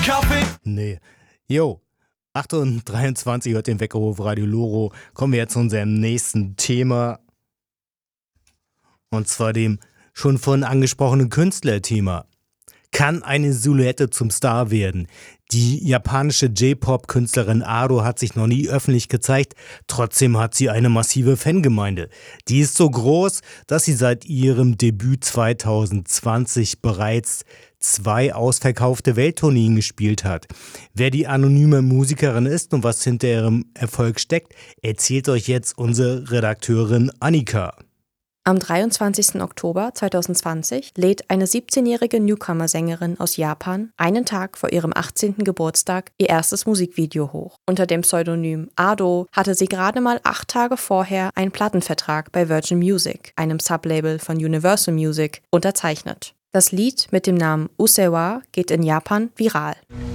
Kaffee? Nee. Jo, 8:23 hört den Weckerhof Radio Loro. Kommen wir jetzt zu unserem nächsten Thema. Und zwar dem schon vorhin angesprochenen Künstlerthema. Kann eine Silhouette zum Star werden? Die japanische J-Pop-Künstlerin Ado hat sich noch nie öffentlich gezeigt, trotzdem hat sie eine massive Fangemeinde. Die ist so groß, dass sie seit ihrem Debüt 2020 bereits 2 ausverkaufte Welttourneen gespielt hat. Wer die anonyme Musikerin ist und was hinter ihrem Erfolg steckt, erzählt euch jetzt unsere Redakteurin Annika. Am 23. Oktober 2020 lädt eine 17-jährige Newcomer-Sängerin aus Japan einen Tag vor ihrem 18. Geburtstag ihr erstes Musikvideo hoch. Unter dem Pseudonym Ado hatte sie gerade mal 8 Tage vorher einen Plattenvertrag bei Virgin Music, einem Sublabel von Universal Music, unterzeichnet. Das Lied mit dem Namen Usewa geht in Japan viral.